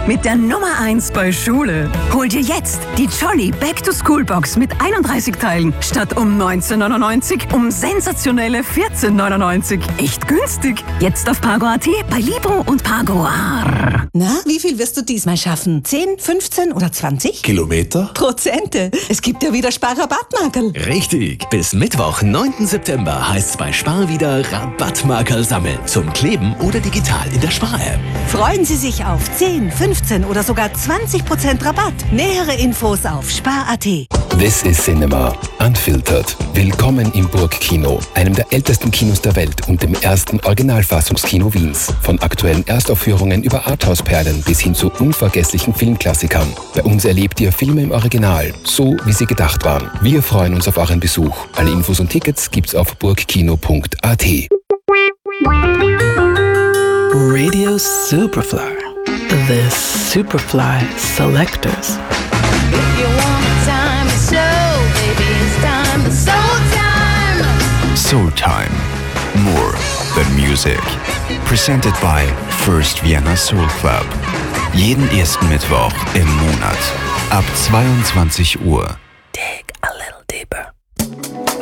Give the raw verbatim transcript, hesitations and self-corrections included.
mit der Nummer eins bei Schule. Hol dir jetzt die Jolly Back-to-School-Box mit einunddreißig Teilen statt um neunzehn neunundneunzig um sensationelle vierzehn neunundneunzig. Echt günstig. Jetzt auf Pago Punkt at, bei Libro und Pago. Na, wie viel wirst du diesmal schaffen? zehn, fünfzehn oder zwanzig? Kilometer? Prozente. Es gibt ja wieder Sparrabattmarkerl. Richtig. Bis Mittwoch, neunten September heißt es bei Spar wieder Rabattmarkerl sammeln. Zum Kleben oder digital in der Spar-App. Freuen Sie sich auf zehn, fünfzehn oder sogar zwanzig Prozent Rabatt. Nähere Infos auf Spar Punkt at. This is Cinema, unfiltered. Willkommen im Burgkino, einem der ältesten Kinos der Welt und dem ersten Originalfassungskino Wiens. Von aktuellen Erstaufführungen über Arthouse-Perlen bis hin zu unvergesslichen Filmklassikern. Bei uns erlebt ihr Filme im Original, so wie sie gedacht waren. Wir freuen uns auf euren Besuch. Alle Infos und Tickets gibt's auf burgkino punkt at. Radio Superfly. The Superfly Selectors. If you want time to show, baby, it's time to soul time. Soul Time. More than music. Presented by First Vienna Soul Club. Jeden ersten Mittwoch im Monat ab zweiundzwanzig Uhr.